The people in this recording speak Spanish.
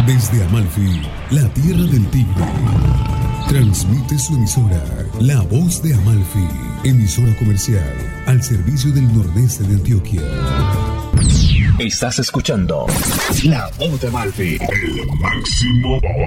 Desde Amalfi, la tierra del tigre, transmite su emisora, La Voz de Amalfi, emisora comercial al servicio del nordeste de Antioquia. Estás escuchando La Voz de Amalfi, el máximo poder.